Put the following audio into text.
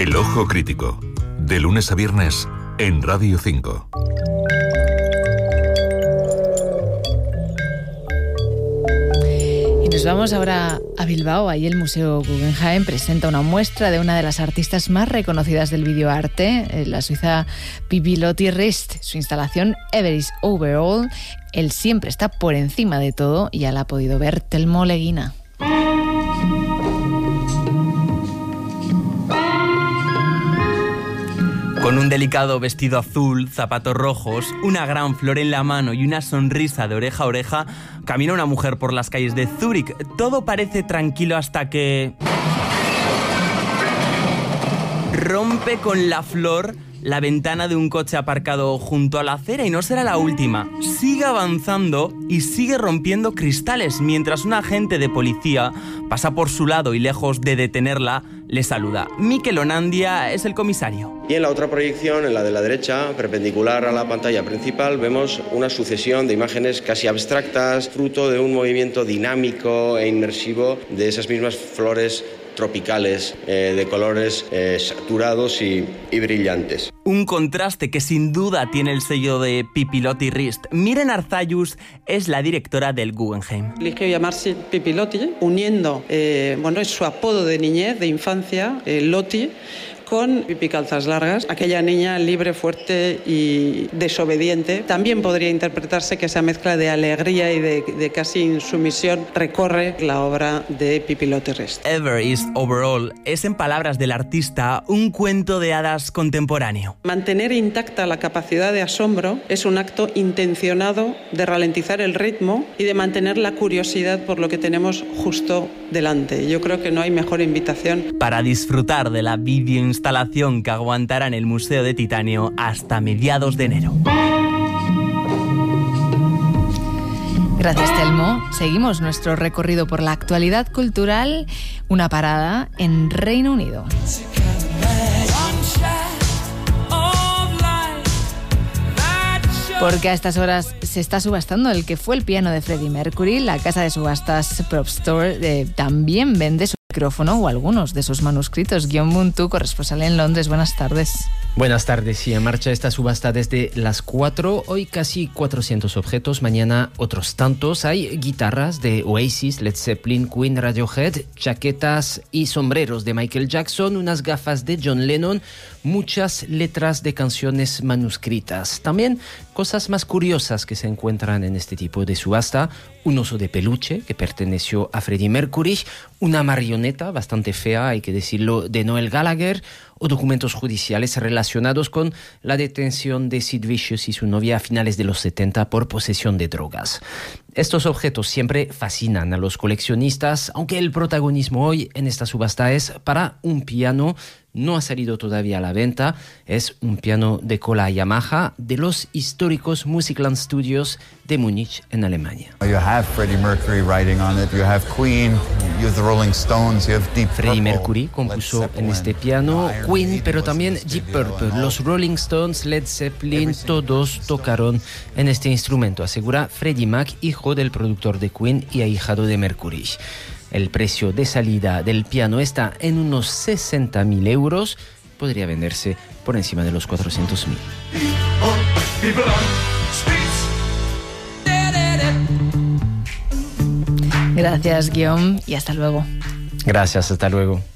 El Ojo Crítico, de lunes a viernes en Radio 5. Y nos vamos ahora a Bilbao. Ahí el Museo Guggenheim presenta una muestra de una de las artistas más reconocidas del videoarte, la suiza Pippi Rist. Su instalación Ever is Overall. Él siempre está por encima de todo, y ya la ha podido ver Telmo Leguina. Con un delicado vestido azul, zapatos rojos, una gran flor en la mano y una sonrisa de oreja a oreja, camina una mujer por las calles de Zúrich. Todo parece tranquilo hasta que rompe con la flor la ventana de un coche aparcado junto a la acera, y no será la última. Sigue avanzando y sigue rompiendo cristales mientras un agente de policía pasa por su lado y, lejos de detenerla, le saluda. Mikel Onandia es el comisario. Y en la otra proyección, en la de la derecha, perpendicular a la pantalla principal, vemos una sucesión de imágenes casi abstractas, fruto de un movimiento dinámico e inmersivo de esas mismas flores tropicales, de colores saturados y brillantes. Un contraste que sin duda tiene el sello de Pippi Rist. Miren Arzayus es la directora del Guggenheim. Eligió llamarse Pippi Loti, uniendo, es su apodo de niñez, de infancia, Loti, con Pippi Calzas Largas, aquella niña libre, fuerte y desobediente. También podría interpretarse que esa mezcla de alegría y de casi insumisión recorre la obra de Pippi Rist. Ever is Overall es, en palabras del artista, un cuento de hadas contemporáneo. Mantener intacta la capacidad de asombro es un acto intencionado de ralentizar el ritmo y de mantener la curiosidad por lo que tenemos justo delante. Yo creo que no hay mejor invitación para disfrutar de la videoinstalación que aguantará en el Museo de Titanio hasta mediados de enero. Gracias, Telmo. Seguimos nuestro recorrido por la actualidad cultural. Una parada en Reino Unido. Porque a estas horas se está subastando el que fue el piano de Freddie Mercury. La casa de subastas Prop Store también vende su micrófono o algunos de sus manuscritos. Guillaume Buntu, corresponsal en Londres, buenas tardes. Buenas tardes, y en marcha esta subasta desde las 4. Hoy casi 400 objetos, mañana otros tantos. Hay guitarras de Oasis, Led Zeppelin, Queen, Radiohead, chaquetas y sombreros de Michael Jackson, unas gafas de John Lennon, muchas letras de canciones manuscritas. También cosas más curiosas que se encuentran en este tipo de subasta: un oso de peluche que perteneció a Freddie Mercury, una marioneta bastante fea, hay que decirlo, de Noel Gallagher, o documentos judiciales relacionados con la detención de Sid Vicious y su novia a finales de los 70 por posesión de drogas. Estos objetos siempre fascinan a los coleccionistas, aunque el protagonismo hoy en esta subasta es para un piano. No ha salido todavía a la venta. Es un piano de cola Yamaha de los históricos Musikland Studios de Múnich, en Alemania. You have Freddie Mercury writing on it, you have Queen, you have the Rolling Stones, you have Deep Purple. Freddie Mercury compuso en este piano, Queen, pero también Deep Purple. Los Rolling Stones, Led Zeppelin, todos tocaron en este instrumento, asegura Freddie Mac, hijo del productor de Queen y ahijado de Mercury. El precio de salida del piano está en unos 60.000 euros. Podría venderse por encima de los 400.000. Gracias, Guillaume, y hasta luego. Gracias, hasta luego.